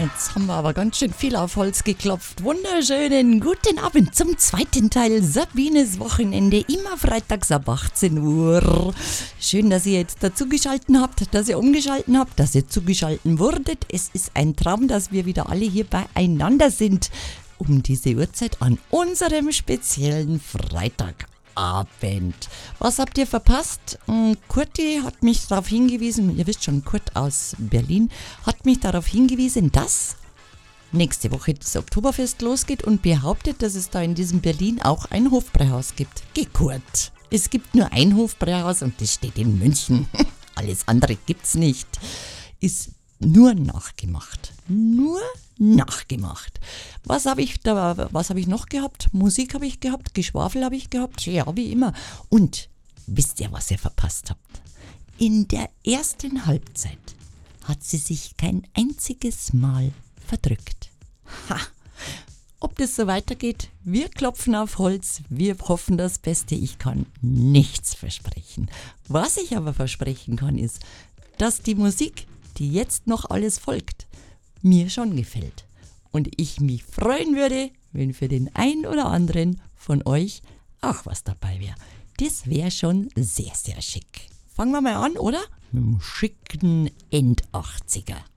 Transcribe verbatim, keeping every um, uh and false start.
Jetzt haben wir aber ganz schön viel auf Holz geklopft. Wunderschönen guten Abend zum zweiten Teil Sabines Wochenende, immer freitags ab achtzehn Uhr. Schön, dass ihr jetzt dazugeschalten habt, dass ihr umgeschalten habt, dass ihr zugeschalten wurdet. Es ist ein Traum, dass wir wieder alle hier beieinander sind um diese Uhrzeit an unserem speziellen Freitagabend. Was habt ihr verpasst? Kurti hat mich darauf hingewiesen, ihr wisst schon, Kurt aus Berlin, hat mich darauf hingewiesen, dass nächste Woche das Oktoberfest losgeht und behauptet, dass es da in diesem Berlin auch ein Hofbräuhaus gibt. Geh, Kurt, es gibt nur ein Hofbräuhaus und das steht in München. Alles andere gibt's nicht. Ist nur nachgemacht. Nur nachgemacht. Was habe ich da, was habe ich noch gehabt? Musik habe ich gehabt, Geschwafel habe ich gehabt, ja, wie immer. Und wisst ihr, was ihr verpasst habt? In der ersten Halbzeit hat sie sich kein einziges Mal verdrückt. Ha! Ob das so weitergeht, wir klopfen auf Holz, wir hoffen das Beste. Ich kann nichts versprechen. Was ich aber versprechen kann, ist, dass die Musik, die jetzt noch alles folgt, mir schon gefällt. Und ich mich freuen würde, wenn für den einen oder anderen von euch auch was dabei wäre. Das wäre schon sehr, sehr schick. Fangen wir mal an, oder? Mit dem schicken End-achtziger.